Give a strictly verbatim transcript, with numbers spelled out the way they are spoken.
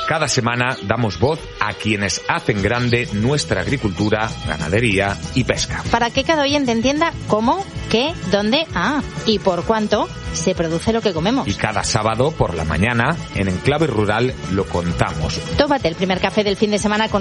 Cada semana damos voz a quienes hacen grande nuestra agricultura, ganadería y pesca. Para que cada oyente entienda cómo, qué, dónde, ah, y por cuánto se produce lo que comemos. Y cada sábado por la mañana, en Enclave Rural, lo contamos. Tómate el primer café del fin de semana con